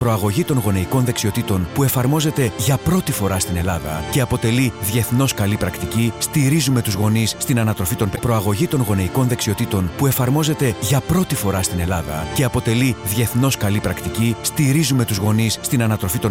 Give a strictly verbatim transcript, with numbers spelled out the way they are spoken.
Προαγωγή των γονεϊκών δεξιοτήτων που εφαρμόζεται για πρώτη φορά στην Ελλάδα και αποτελεί διεθνώς καλή πρακτική, στηρίζουμε τους γονείς στην ανατροφή των προαγωγή των γονεϊκών δεξιοτήτων που εφαρμόζεται για πρώτη φορά στην Ελλάδα και αποτελεί διεθνώς καλή πρακτική, στηρίζουμε τους γονείς στην ανατροφή των